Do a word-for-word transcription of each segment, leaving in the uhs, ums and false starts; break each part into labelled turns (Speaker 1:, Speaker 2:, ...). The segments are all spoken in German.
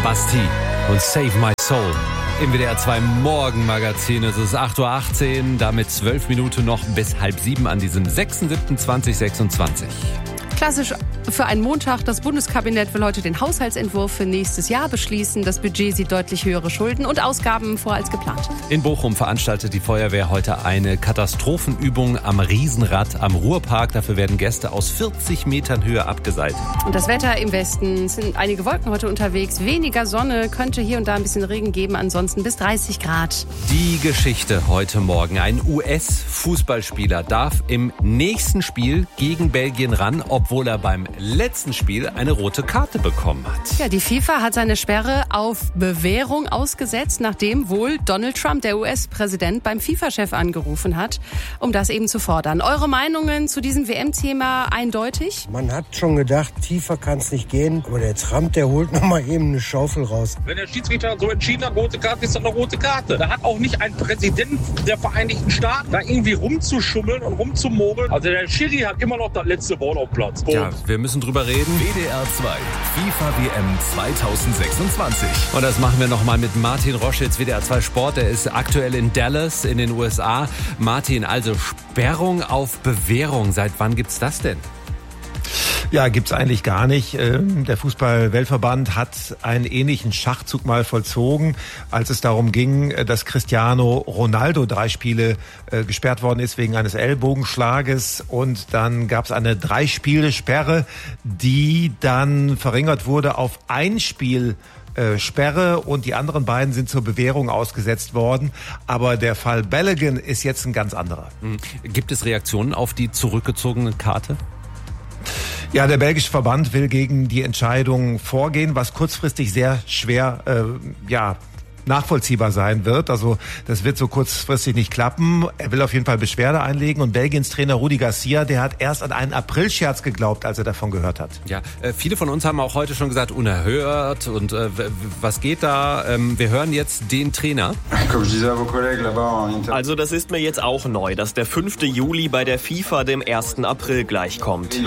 Speaker 1: Basti und Save My Soul. Im W D R zwei Morgenmagazin. Es ist acht Uhr achtzehn, damit zwölf Minuten noch bis halb sieben an diesem sechster siebter zweitausendsechsundzwanzig.
Speaker 2: Klassisch für einen Montag. Das Bundeskabinett will heute den Haushaltsentwurf für nächstes Jahr beschließen. Das Budget sieht deutlich höhere Schulden und Ausgaben vor als geplant.
Speaker 1: In Bochum veranstaltet die Feuerwehr heute eine Katastrophenübung am Riesenrad am Ruhrpark. Dafür werden Gäste aus vierzig Metern Höhe abgeseilt.
Speaker 2: Und das Wetter im Westen. Es sind einige Wolken heute unterwegs. Weniger Sonne, könnte hier und da ein bisschen Regen geben. Ansonsten bis dreißig Grad.
Speaker 1: Die Geschichte heute Morgen. Ein U S-Fußballspieler darf im nächsten Spiel gegen Belgien ran, obwohl er beim letzten Spiel eine rote Karte bekommen hat.
Speaker 2: Ja, die FIFA hat seine Sperre auf Bewährung ausgesetzt, nachdem wohl Donald Trump, der U S-Präsident, beim FIFA-Chef angerufen hat, um das eben zu fordern. Eure Meinungen zu diesem W M-Thema eindeutig?
Speaker 3: Man hat schon gedacht, tiefer kann es nicht gehen, aber der Trump, der holt noch mal eben eine Schaufel raus.
Speaker 4: Wenn der Schiedsrichter so entschieden hat, rote Karte ist das eine rote Karte. Da hat auch nicht ein Präsident der Vereinigten Staaten da irgendwie rumzuschummeln und rumzumogeln. Also der Schiri hat immer noch das letzte Wort auf Platz.
Speaker 1: Ja, wir müssen drüber reden.
Speaker 5: W D R zwei, FIFA W M zweitausendsechsundzwanzig.
Speaker 1: Und das machen wir nochmal mit Martin Roschitz, W D R zwei Sport. Er ist aktuell in Dallas in den U S A. Martin, also Sperrung auf Bewährung. Seit wann gibt's das denn?
Speaker 6: Ja, gibt's eigentlich gar nicht. Der Fußball-Weltverband hat einen ähnlichen Schachzug mal vollzogen, als es darum ging, dass Cristiano Ronaldo drei Spiele gesperrt worden ist wegen eines Ellbogenschlages. Und dann gab's eine Drei-Spiele-Sperre, die dann verringert wurde auf ein Spiel Sperre, und die anderen beiden sind zur Bewährung ausgesetzt worden. Aber der Fall Balogun ist jetzt ein ganz anderer.
Speaker 1: Gibt es Reaktionen auf die zurückgezogene Karte?
Speaker 6: Ja, der belgische Verband will gegen die Entscheidung vorgehen, was kurzfristig sehr schwer, äh, ja, nachvollziehbar sein wird. Also das wird so kurzfristig nicht klappen. Er will auf jeden Fall Beschwerde einlegen, und Belgiens Trainer Rudi Garcia, der hat erst an einen Aprilscherz geglaubt, als er davon gehört hat.
Speaker 1: Ja, äh, viele von uns haben auch heute schon gesagt, unerhört und äh, was geht da? Ähm, wir hören jetzt den Trainer.
Speaker 7: Also das ist mir jetzt auch neu, dass der fünfte Juli bei der FIFA dem ersten April gleichkommt.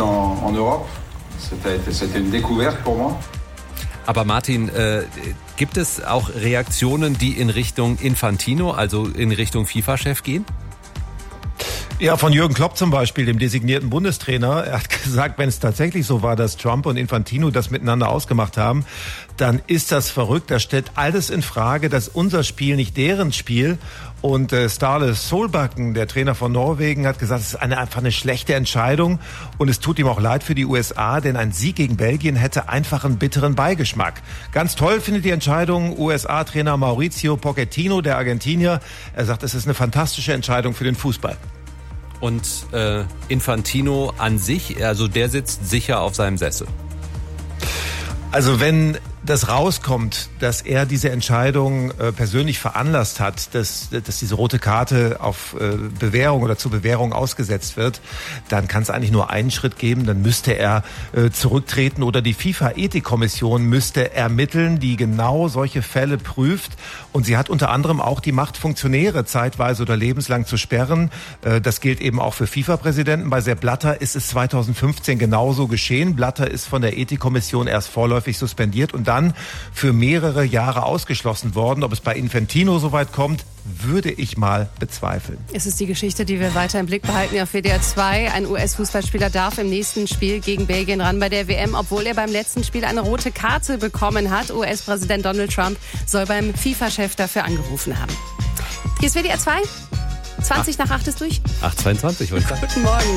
Speaker 1: Aber Martin, äh, gibt es auch Reaktionen, die in Richtung Infantino, also in Richtung FIFA-Chef gehen?
Speaker 6: Ja, von Jürgen Klopp zum Beispiel, dem designierten Bundestrainer. Er hat gesagt, wenn es tatsächlich so war, dass Trump und Infantino das miteinander ausgemacht haben, dann ist das verrückt. Das stellt alles in Frage, dass unser Spiel nicht deren Spiel. Und äh, Ståle Solbakken, der Trainer von Norwegen, hat gesagt, es ist eine, einfach eine schlechte Entscheidung. Und es tut ihm auch leid für die U S A, denn ein Sieg gegen Belgien hätte einfach einen bitteren Beigeschmack. Ganz toll findet die Entscheidung U S A-Trainer Mauricio Pochettino, der Argentinier. Er sagt, es ist eine fantastische Entscheidung für den Fußball.
Speaker 1: Und äh, Infantino an sich, also der sitzt sicher auf seinem Sessel.
Speaker 6: Also wenn das rauskommt, dass er diese Entscheidung äh, persönlich veranlasst hat, dass, dass diese rote Karte auf äh, Bewährung oder zur Bewährung ausgesetzt wird, dann kann es eigentlich nur einen Schritt geben. Dann müsste er äh, zurücktreten, oder die FIFA-Ethikkommission müsste ermitteln, die genau solche Fälle prüft. Und sie hat unter anderem auch die Macht, Funktionäre zeitweise oder lebenslang zu sperren. Äh, das gilt eben auch für FIFA-Präsidenten. Bei Sepp Blatter ist es zweitausendfünfzehn genauso geschehen. Blatter ist von der Ethikkommission erst vorläufig suspendiert und dann für mehrere Jahre ausgeschlossen worden. Ob es bei Infantino soweit kommt, würde ich mal bezweifeln.
Speaker 2: Es ist die Geschichte, die wir weiter im Blick behalten auf W D R zwei. Ein U S-Fußballspieler darf im nächsten Spiel gegen Belgien ran bei der W M, obwohl er beim letzten Spiel eine rote Karte bekommen hat. U S-Präsident Donald Trump soll beim FIFA-Chef dafür angerufen haben. Hier ist W D R zwei. zwanzig nach acht ist durch.
Speaker 1: acht Uhr zweiundzwanzig, wollte ich sagen.
Speaker 2: Guten Morgen.